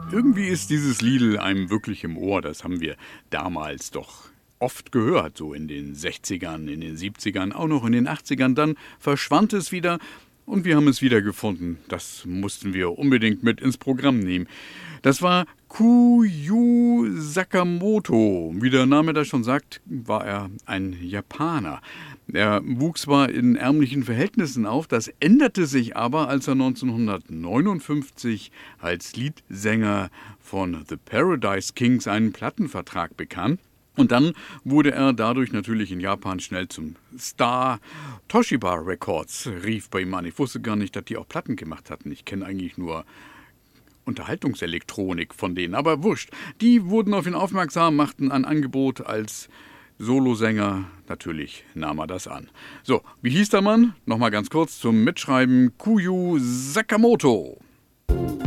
Irgendwie ist dieses Lied einem wirklich im Ohr. Das haben wir damals doch oft gehört, so in den 60ern, in den 70ern, auch noch in den 80ern. Dann verschwand es wieder und wir haben es wieder gefunden. Das mussten wir unbedingt mit ins Programm nehmen. Das war Kuyu Sakamoto. Wie der Name das schon sagt, war er ein Japaner. Er wuchs zwar in ärmlichen Verhältnissen auf, das änderte sich aber, als er 1959 als Leadsänger von The Paradise Kings einen Plattenvertrag bekam. Und dann wurde er dadurch natürlich in Japan schnell zum Star. Toshiba Records rief bei ihm an. Ich wusste gar nicht, dass die auch Platten gemacht hatten. Ich kenne eigentlich nur Unterhaltungselektronik von denen, aber wurscht. Die wurden auf ihn aufmerksam, machten ein Angebot als Solosänger. Natürlich nahm er das an. So, wie hieß der Mann? Nochmal ganz kurz zum Mitschreiben. Kuyu Sakamoto.